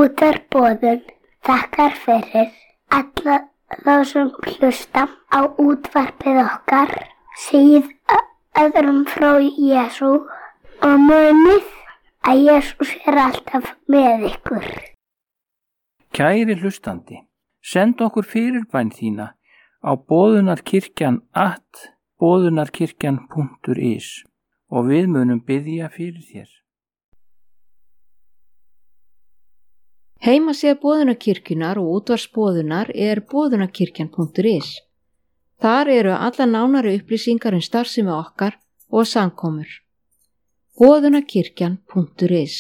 Útvarpsboðun þakkar fyrir alla þá sem hlusta á útvarpið okkar, segið öðrum frá Jesú og munið að Jesús alltaf með ykkur. Kæri hlustandi, send okkur fyrirbæn þína á boðunarkirkjan@boðunarkirkjan.is og við munum biðja fyrir þér. Heimasíða Boðunarkirkjunnar og útvarpsboðunar boðunarkirkjan.is. Þar eru alla nánari upplýsingar starfsemi okkar og samkomur. Boðunarkirkjan.is.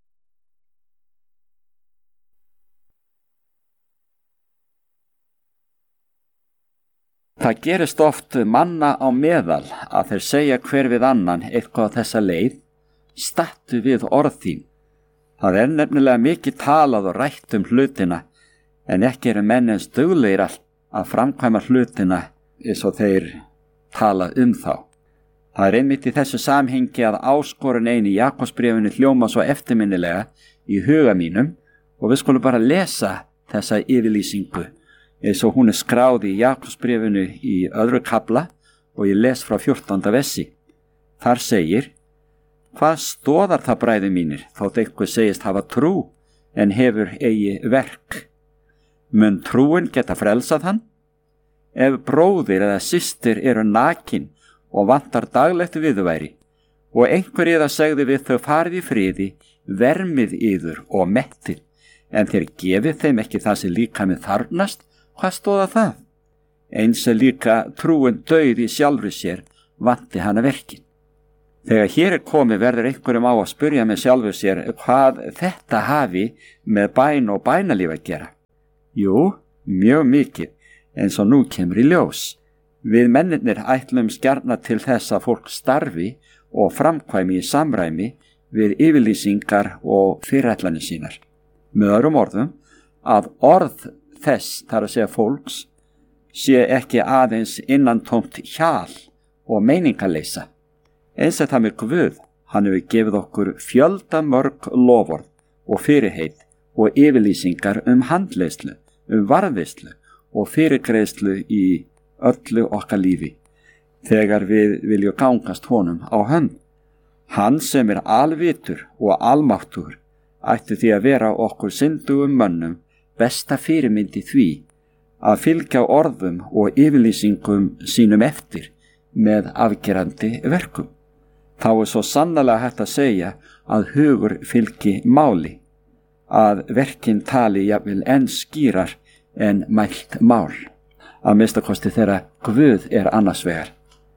Það gerist oft manna á meðal að þeir segja hver við annan eitthvað á þessa leið: stattu við orð þín. Það nefnilega mikið talað og rætt hlutina, en ekki eru menn eins duglegir að framkvæma hlutina eins og þeir tala þá. Það einmitt í þessu samhengi að áskorun ein í Jakobsbréfinu hljóma svo eftirminnilega í huga mínum, og við skulum bara lesa þessa yfirlýsingu eins og hún skráð í Jakobsbréfinu í 2. kafla og ég les frá 14. versi. Þar segir: Hvað stoðar það, bræður mínir, þótt eitthvað segist hafa trú en hefur eigi verk? Mun trúin geta frelsað hann? Ef bróðir eða systir eru nakin og vantar daglegt viðurværi, og einhver yðar segði við þau: farið í friði, vermið yður og mettið, en þér gefið þeim ekki það sem líkamið þarfnast, hvað stoða það? Eins líka trúin dauð í sjálfri sér, vanti hana verkin. Þegar hér komið verður einhverjum á að spyrja með sjálfur sér hvað þetta hafi með bæn og bænalíf að gera. Jú, mjög mikið, eins og nú kemur í ljós. Við mennirnir ætlum gjarna til þess að fólk starfi og framkvæmi í samræmi við yfirlýsingar og fyrirætlanir sínar. Með öðrum orðum, að orð þess, þar að segja fólks, sé ekki aðeins innantómt hjal og meiningaleysa. Eins það með Guð, hann hefur gefið okkur fjölda mörg loforð og fyrirheit og yfirlýsingar handleiðslu, varðveislu og fyrirgreiðslu í öllu okkar lífi, þegar við viljum gangast honum á hönd. Hann sem alvitur og almáttugur ætti því að vera okkur syndugum mönnum besta fyrirmynd í því að fylgja orðum og yfirlýsingum sínum eftir með afgerandi verkum. Þá svo sannarlega hægt að segja að hugur fylgi máli, að verkin tali jafnvel enn skýrar en mælt mál, að minnstakosti þegar Guð annars vegar.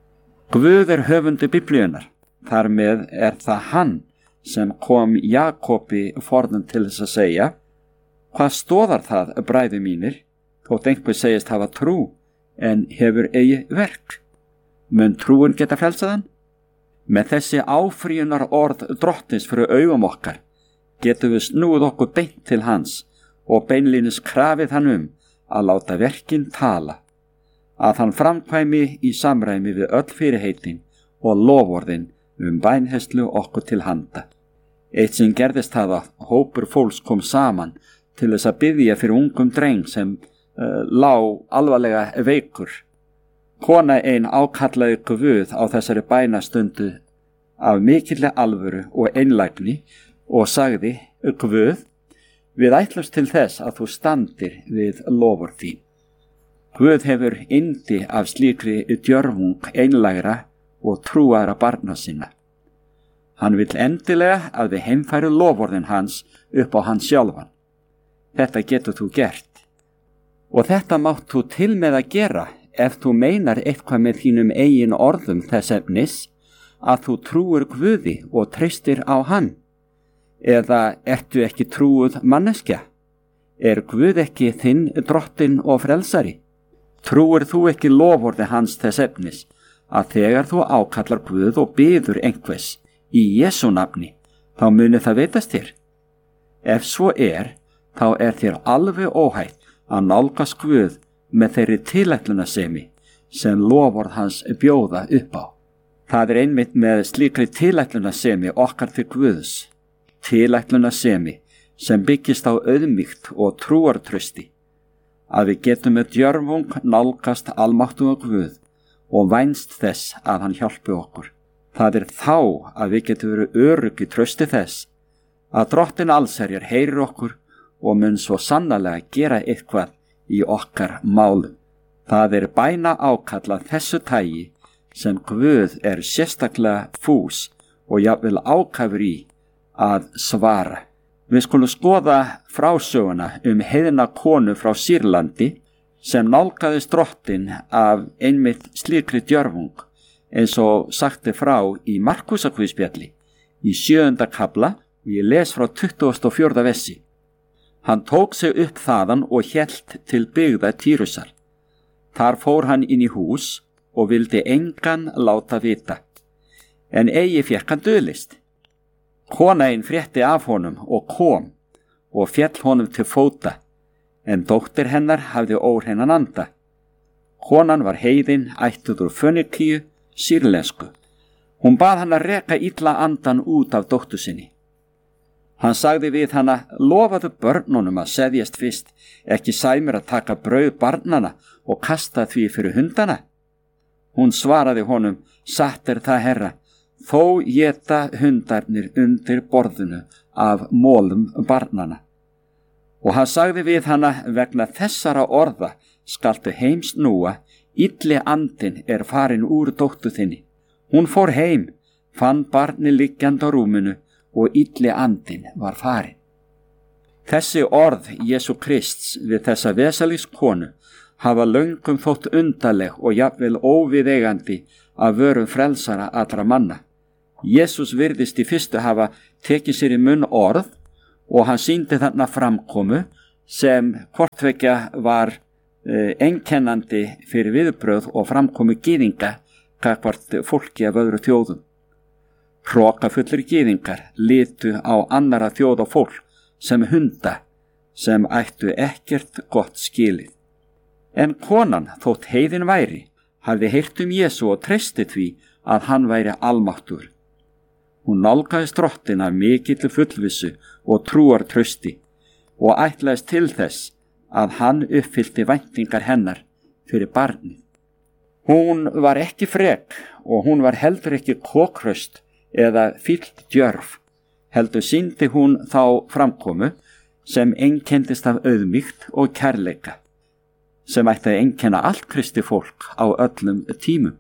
Guð höfundur Biblíunnar, þar með það hann sem kom Jakobi forðum til þess að segja: Hvað stoðar það, bræður mínir, þótt einhver segist hafa trú en hefur eigi verk? Mun trúin geta frelsað hann? Með þessi áfrýjunar orð drottins fyrir augum okkar getum við snúið okkur beint til hans og beinlínis krafið hann að láta verkin tala, að hann framkvæmi í samræmi við öll fyrirheitin og loforðin bænherslu okkur til handa. Eitt sem gerðist það að hópur fólks kom saman til þess að biðja fyrir ungum dreng sem lá alvarlega veikur. Kona ein ákallaði Guð á þessari bænastundu af mikilli alvöru og einlægni og sagði: Guð, við ætlumst til þess að þú standir við loforð þín. Guð hefur yndi af slíkri djörfung einlægra og trúaðra barna sinna. Hann vill endilega að við heimfærum loforðin hans upp á hans sjálfan. Þetta getur þú gert. Og þetta mátt þú til með að gera ef þú meinar eitthvað með þínum eigin orðum þess efnis að þú trúir Guði og treystir á hann. Eða ertu ekki trúuð manneskja? Guð ekki þinn drottinn og frelsari? Trúir þú ekki loforði hans þess efnis að þegar þú ákallar Guð og biður einhvers í Jesú nafni, þá muni það veitast þér? Ef svo þá þér alveg óhætt að nálgast Guð með þeirri tilætlunarsemi sem loforð hans bjóða upp á. Það einmitt með slíkri tilætlunarsemi okkar til Guðs, tilætlunarsemi sem byggist á auðmýkt og trúartrausti, að við getum með djörfung nálgast almáttuga Guð og vænst þess að hann hjálpi okkur. Það þá að við getum verið örugg í trausti þess að Drottinn allsherjar heyrir okkur og mun svo sannarlega gera eitthvað í okkar málum. Það bæna ákall þessu tagi sem Guð sérstaklega fús og jafnvel ákafur í að svara. Við skulum skoða frásöguna heiðna konu frá Sýrlandi sem nálgaðist Drottinn af einmitt slíkri djörfung, eins og sagti frá í Markúsarguðspjalli í 7. kafla og ég les frá 24. versi. Hann tók sig upp þaðan og hélt til byggða Týrusar. Þar fór hann inn í hús og vildi engan láta vita, en eigi fékk hann dulist. Konainn frétti af honum og kom og féll honum til fóta, en dóttir hennar hafði óhreinan anda. Konan var heiðin, ættuð úr Fönikíu, sýrlensku. Hún bað hann að reka illa andan út af dóttur sinni. Hann sagði við hana, lofaðu börnunum að seðjast fyrst, ekki sæmir að taka brauð barnana og kasta því fyrir hundana. Hún svaraði honum, satt það Herra, þó éta hundarnir undir borðinu af mólum barnana. Og hann sagði við hana, vegna þessara orða skaltu heim snúa, illi andinn farin úr dóttur þinni. Hún fór heim, fann barni liggjandi á rúminu og illi andinn var farin. Þessi orð Jesú Krists við þessa vesalískonu hafa löngum þótt undarleg og jafnvel óviðeigandi af vörum frelsara allra manna. Jesús virðist í fyrstu hafa tekið sér í munn orð og hann sýndi þarna framkomu sem hvortvekja var einkennandi fyrir viðbrögð og framkomu gyðinga gagnvart fólki af öðru þjóðum. Hrokafullir gyðingar litu á annara þjóð og fólk sem hunda sem ættu ekkert gott skilið. En konan, þótt heiðin væri, hafði heyrt Jesú og treysti því að hann væri almáttur. Hún nálgaðist Drottinn af mikilli fullvissu og trúartrausti og ætlaðist til þess að hann uppfyllti væntingar hennar fyrir barnið. Hún var ekki frek og hún var heldur ekki kokkraust eða fyllt djörf, heldur sýndi hún þá framkomu sem einkenndist af auðmýkt og kærleika, sem ætti að einkenna allt kristi fólk á öllum tímum.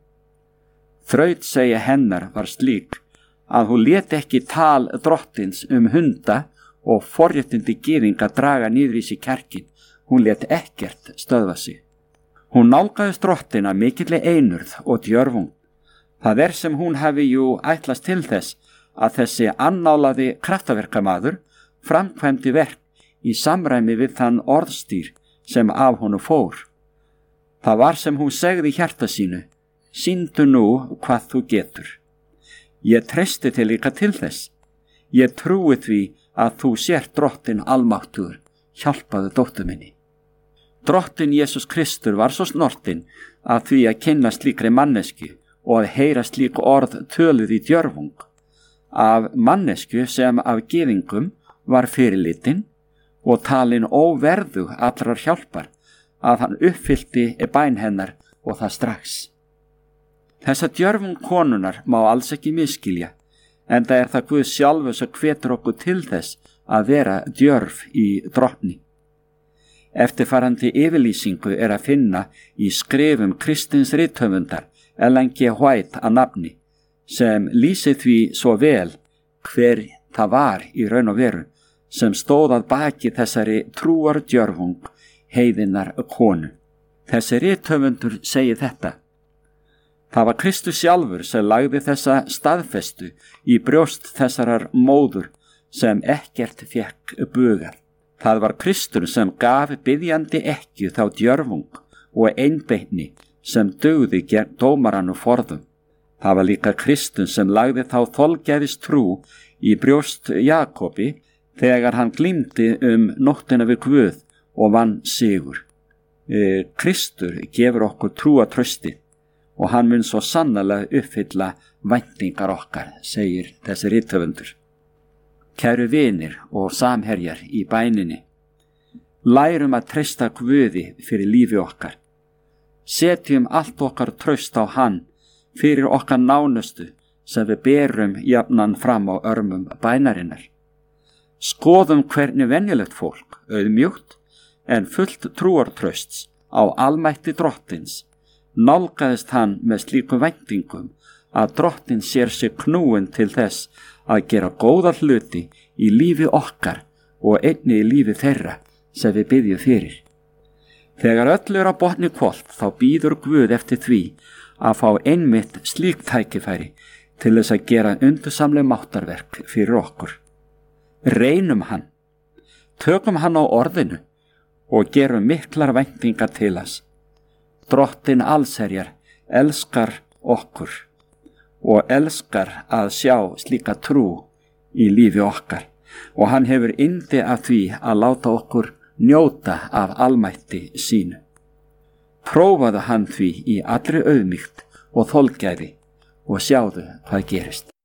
Þrautseigja hennar var slík að hún lét ekki tal Drottins hunda og forréttindi gyðinga draga niður í sig kjarkin. Hún lét ekkert stöðva sig. Hún nálgaðist Drottinn af mikilli einurð og djörfung. Það sem hún hafi ætlast til þess að þessi annálaði kraftaverkamaður framkvæmdi verk í samræmi við þann orðstýr sem af honum fór. Það var sem hún segði í hjarta sínu, sýndu nú hvað þú getur. Ég treysti þig líka til þess. Ég trúi því að þú sért Drottinn almáttugur, hjálpaðu dóttur minni. Drottinn Jesús Kristur var svo snortinn að því að kynna slíkri mannesku og að heyra slík orð töluð í djörfung. Af mannesku sem af gyðingum var fyrirlitin og talin óverðug allrar hjálpar að hann uppfyllti bæn hennar og það strax. Þessa djörfung konunar má alls ekki misskilja, enda það Guð sjálfur sem hvetur okkur til þess að vera djörf í Drottni. Eftirfarandi yfirlýsingu að finna í skrifum kristins rithöfundar Ellen G. White að nafni, sem lýsir því svo vel hver það var í raun og veru sem stóð að baki þessari trúar djörfung heiðinnar konu. Þessi rithöfundur segir þetta: það var Kristus sjálfur sem lagði þessa staðfestu í brjóst þessarar móður sem ekkert fékk bugað. Það var Kristur sem gaf biðjandi ekki þá djörfung og einbeitni sem dugði gegn dómarann og forðum. Það var líka Kristur sem lagði þá þolgæðis trú í brjóst Jakobi þegar hann glímdi nóttina við Guð og vann sigur. Kristur gefur okkur trúartrausti og hann mun svo sannarlega uppfylla væntingar okkar, segir þessi rithöfundur. Kæru vinir og samherjar í bæninni, lærum að treysta Guði fyrir lífi okkar. Setjum allt okkar traust á hann fyrir okkar nánustu sem við berum jafnan fram á örmum bænarinnar. Skoðum hvernig venjulegt fólk, auðmjúkt en fullt trúartrausts á almætti Drottins, nálgaðist hann með slíkum væntingum að Drottin sér sig knúin til þess að gera góða hluti í lífi okkar og einnig í lífi þeirra sem við biðjum fyrir. Þegar öll á botni hvolft þá bíður Guð eftir því að fá einmitt slík tækifæri til þess að gera undursamleg máttarverk fyrir okkur. Reynum hann, tökum hann á orðinu og gerum miklar væntingar til hans. Drottin allsherjar elskar okkur og elskar að sjá slíka trú í lífi okkar og hann hefur yndi af því að láta okkur njóta af almætti sínu. Prófaðu hann því í allri auðmýkt og þolgæði og sjáðu hvað gerist.